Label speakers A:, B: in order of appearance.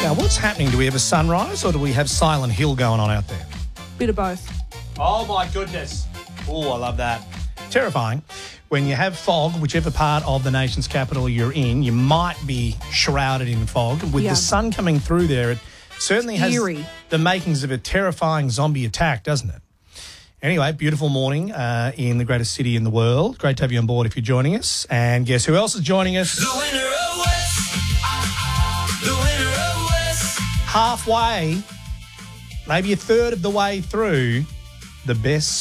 A: Now, what's happening? Do we have a sunrise or do we have Silent Hill going on out there?
B: Bit of both.
A: Oh, my goodness. Oh, I love that. Terrifying. When you have fog, whichever part of the nation's capital you're in, you might be shrouded in fog. With the sun coming through there, it certainly has the makings of a terrifying zombie attack, doesn't it? Anyway, beautiful morning in the greatest city in the world. Great to have you on board if you're joining us. And guess who else is joining us?
C: The winner of West. The winner of West.
A: Halfway, maybe a third of the way through, the best